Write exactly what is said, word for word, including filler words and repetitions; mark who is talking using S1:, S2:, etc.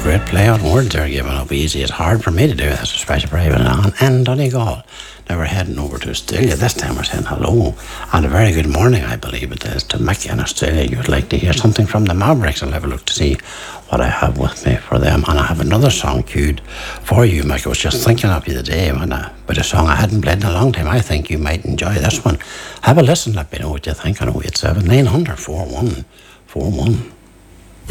S1: great play on words there, giving up easy. It's hard for me to do this, especially for even on and Donegal. Now we're heading over to Australia. This time we're saying hello and a very good morning, I believe it is, to Mickey in Australia. You'd like to hear something from the Mavericks. I'll have a look to see what I have with me for them. And I have another song queued for you, Mickey. I was just thinking of you the day when I, with a song I hadn't played in a long time. I think you might enjoy this one. Have a listen, let me know what you think on oh eight seven nine hundred four one four one.